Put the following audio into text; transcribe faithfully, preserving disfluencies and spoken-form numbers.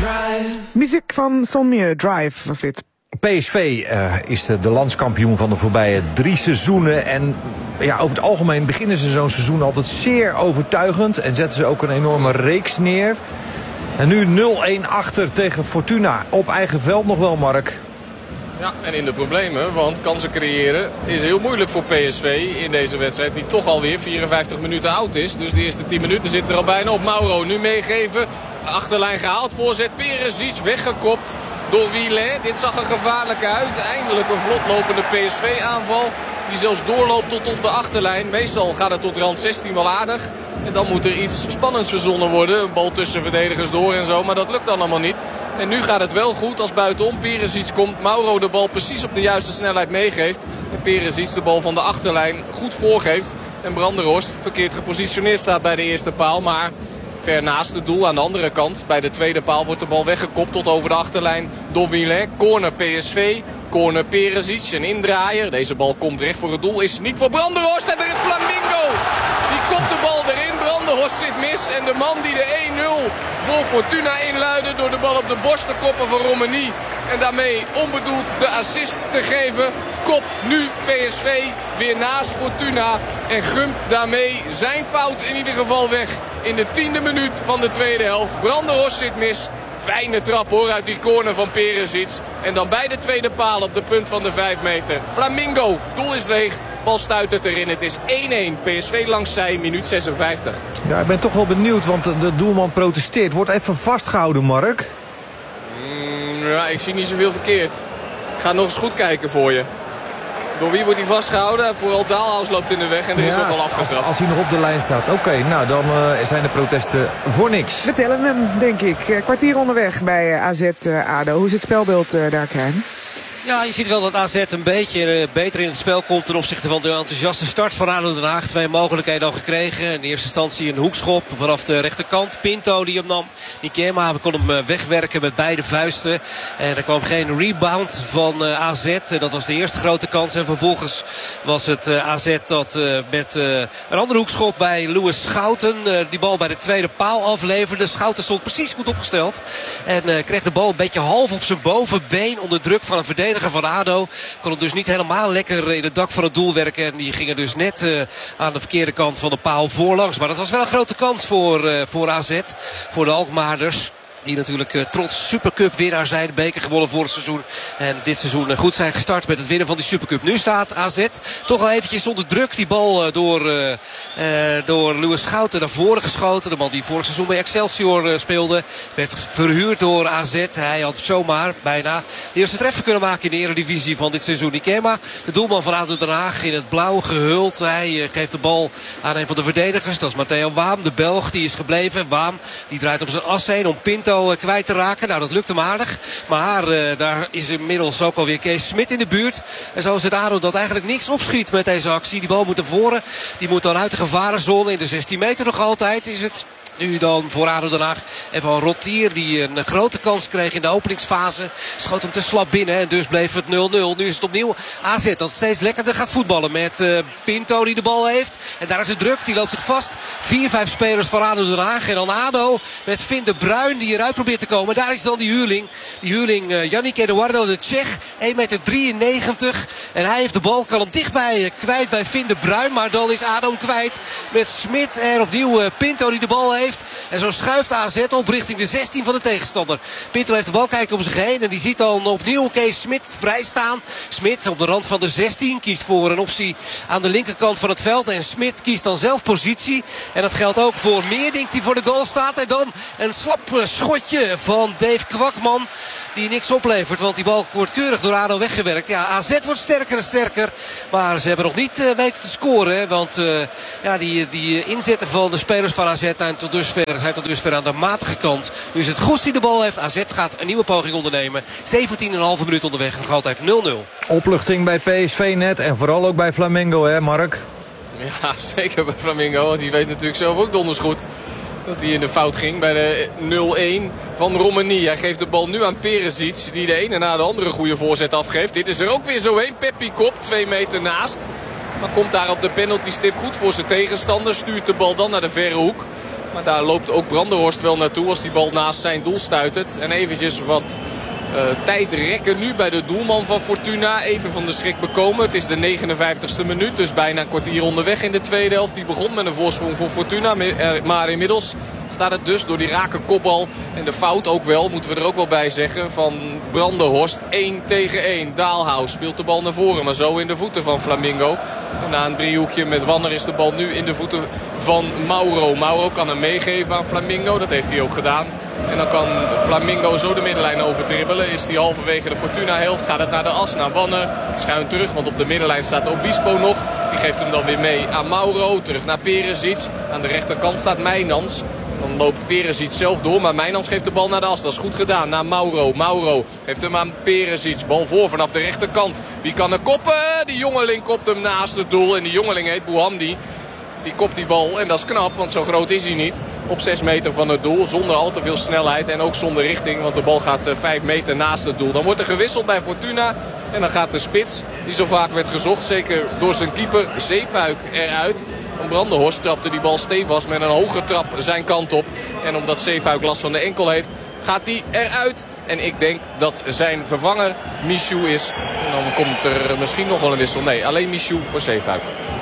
Muziek van Sommieu, Drive was dit. P S V uh, is de, de landskampioen van de voorbije drie seizoenen. En ja, over het algemeen beginnen ze zo'n seizoen altijd zeer overtuigend. En zetten ze ook een enorme reeks neer. En nu nul-een achter tegen Fortuna. Op eigen veld nog wel, Mark. Ja, en in de problemen, want kansen creëren is heel moeilijk voor P S V in deze wedstrijd. Die toch alweer vierenvijftig minuten oud is. Dus de eerste tien minuten zitten er al bijna op. Mauro nu meegeven. Achterlijn gehaald. Voorzet Perisic weggekopt door Wielet. Dit zag er gevaarlijk uit. Eindelijk een vlotlopende P S V-aanval. Die zelfs doorloopt tot op de achterlijn. Meestal gaat het tot rand zestien wel aardig. En dan moet er iets spannends verzonnen worden. Een bal tussen verdedigers door en zo. Maar dat lukt dan allemaal niet. En nu gaat het wel goed als buitenom Perisic komt. Mauro de bal precies op de juiste snelheid meegeeft. En Perisic de bal van de achterlijn goed voorgeeft. En Brandenhorst verkeerd gepositioneerd staat bij de eerste paal. Maar ver naast het doel aan de andere kant. Bij de tweede paal wordt de bal weggekopt tot over de achterlijn door Wielet. Corner P S V. Corner Perisic. Een indraaier. Deze bal komt recht voor het doel. Is niet voor Brandenhorst. En er is Flamingo. Die kopt de bal erin. Brandenhorst zit mis. En de man die de één nul voor Fortuna inluidde door de bal op de borst te koppen van Romani. En daarmee onbedoeld de assist te geven. Kopt nu P S V weer naast Fortuna. En gumt daarmee zijn fout in ieder geval weg. In de tiende minuut van de tweede helft. Brandenhorst zit mis. Fijne trap hoor uit die corner van Perisic. En dan bij de tweede paal op de punt van de vijf meter. Flamingo, doel is leeg. Bal stuitert erin. Het is één-één. P S V langs zij, minuut zesenvijftig. Ja, ik ben toch wel benieuwd, want de doelman protesteert. Wordt even vastgehouden, Mark. Mm, ja, ik zie niet zoveel verkeerd. Ik ga nog eens goed kijken voor je. Door wie wordt hij vastgehouden? Vooral Daalhaus loopt in de weg en er is ja, ook al afgetrapt. Als, als hij nog op de lijn staat. Oké, okay, nou dan uh, zijn de protesten voor niks. We tellen hem, denk ik. Kwartier onderweg bij A Z uh, ADO. Hoe is het spelbeeld uh, daar, Krijn? Ja, je ziet wel dat A Z een beetje uh, beter in het spel komt ten opzichte van de enthousiaste start van ADO Den Haag. Twee mogelijkheden al gekregen. In eerste instantie een hoekschop vanaf de rechterkant. Pinto die hem nam. Nikema kon hem uh, wegwerken met beide vuisten. En er kwam geen rebound van uh, A Z. Uh, dat was de eerste grote kans. En vervolgens was het uh, A Z dat uh, met uh, een andere hoekschop bij Louis Schouten uh, die bal bij de tweede paal afleverde. Schouten stond precies goed opgesteld. En uh, kreeg de bal een beetje half op zijn bovenbeen onder druk van een verdediger van ADO. Kon hem dus niet helemaal lekker in het dak van het doel werken. En die gingen dus net uh, aan de verkeerde kant van de paal voorlangs. Maar dat was wel een grote kans voor, uh, voor A Z. Voor de Alkmaarders. Die natuurlijk uh, trots Supercup winnaar zijn. De beker gewonnen vorig seizoen. En dit seizoen uh, goed zijn gestart met het winnen van die Supercup. Nu staat A Z toch wel eventjes onder druk. Die bal uh, door, uh, uh, door Louis Schouten naar voren geschoten. De man die vorig seizoen bij Excelsior uh, speelde. Werd verhuurd door A Z. Hij had zomaar bijna de eerste treffer kunnen maken in de Eredivisie van dit seizoen. Nikema, de doelman van ADO Den Haag, in het blauw gehuld. Hij uh, geeft de bal aan een van de verdedigers. Dat is Matteo Waam, de Belg. Die is gebleven. Waam die draait op zijn as heen om Pinto kwijt te raken. Nou, dat lukt hem aardig. Maar uh, daar is inmiddels ook alweer Kees Smit in de buurt. En zo is het ADO dat eigenlijk niks opschiet met deze actie. Die bal moet naar voren. Die moet dan uit de gevarenzone in de zestien meter nog altijd. Is het nu dan voor ADO Den Haag. En van Rottier die een grote kans kreeg in de openingsfase. Schoot hem te slap binnen. En dus bleef het nul nul. Nu is het opnieuw A Z dat steeds lekkerder gaat voetballen. Met uh, Pinto die de bal heeft. En daar is het druk. Die loopt zich vast. Vier, vijf spelers van ADO Den Haag. En dan ADO met Finn de Bruin die eruit probeert te komen. Daar is dan die huurling. Die huurling uh, Yannick Eduardo, de Tsjech. één meter drieënnegentig. En hij heeft de bal. Kan hem dichtbij uh, kwijt bij Finn de Bruin. Maar dan is ADO hem kwijt. Met Smit en opnieuw uh, Pinto die de bal heeft. En zo schuift A Z op richting de zestien van de tegenstander. Pinto heeft de bal, kijkt om zich heen. En die ziet dan opnieuw Kees Smit vrij staan. Smit op de rand van de zestien kiest voor een optie aan de linkerkant van het veld. En Smit kiest dan zelf positie. En dat geldt ook voor Meerdink die voor de goal staat. En dan een slap schotje van Dave Kwakman. Die niks oplevert, want die bal wordt keurig door ADO weggewerkt. Ja, A Z wordt sterker en sterker. Maar ze hebben nog niet uh, weten te scoren. Hè, want uh, ja, die, die inzetten van de spelers van A Z zijn tot dusver, zijn tot dusver aan de matige kant. Nu is het Goes die de bal heeft. A Z gaat een nieuwe poging ondernemen. zeventien komma vijf minuut onderweg. Nog altijd nul nul. Opluchting bij P S V net. En vooral ook bij Flamengo, hè Mark? Ja, zeker bij Flamengo. Want die weet natuurlijk zelf ook donders goed dat hij in de fout ging bij de nul-een van Romani. Hij geeft de bal nu aan Perisic, die de ene na de andere goede voorzet afgeeft. Dit is er ook weer zo een. Peppi kop, twee meter naast. Maar komt daar op de penaltystip goed voor zijn tegenstander. Stuurt de bal dan naar de verre hoek. Maar daar loopt ook Brandenhorst wel naartoe als die bal naast zijn doel stuitert. En eventjes wat uh, tijd rekken nu bij de doelman van Fortuna. Even van de schrik bekomen. Het is de negenenvijftigste minuut. Dus bijna een kwartier onderweg in de tweede helft. Die begon met een voorsprong voor Fortuna. Maar inmiddels staat het dus door die rake kopbal. En de fout ook wel, moeten we er ook wel bij zeggen, van Brandenhorst. één tegen één. Daalhaus speelt de bal naar voren. Maar zo in de voeten van Flamingo. En na een driehoekje met Wanner is de bal nu in de voeten van Mauro. Mauro kan hem meegeven aan Flamingo. Dat heeft hij ook gedaan. En dan kan Flamingo zo de middenlijn overdribbelen. Is hij halverwege de Fortuna-helft. Gaat het naar de as, naar Wanner. Schuin terug, want op de middenlijn staat Obispo nog. Die geeft hem dan weer mee aan Mauro. Terug naar Peresic. Aan de rechterkant staat Mijnans. Dan loopt Peresic zelf door, maar Mijnans geeft de bal naar de as. Dat is goed gedaan, naar Mauro. Mauro geeft hem aan Peresic. Bal voor vanaf de rechterkant. Wie kan er koppen? Die jongeling kopt hem naast het doel. En die jongeling heet Bouhamdi. Die kopt die bal en dat is knap, want zo groot is hij niet. Op zes meter van het doel, zonder al te veel snelheid en ook zonder richting. Want de bal gaat vijf meter naast het doel. Dan wordt er gewisseld bij Fortuna. En dan gaat de spits, die zo vaak werd gezocht, zeker door zijn keeper Zeefuik, eruit. Brandenhorst trapte die bal stevast met een hoge trap zijn kant op. En omdat Zeefuik last van de enkel heeft, gaat hij eruit. En ik denk dat zijn vervanger Michou is. En dan komt er misschien nog wel een wissel. Nee, alleen Michou voor Zeefuik.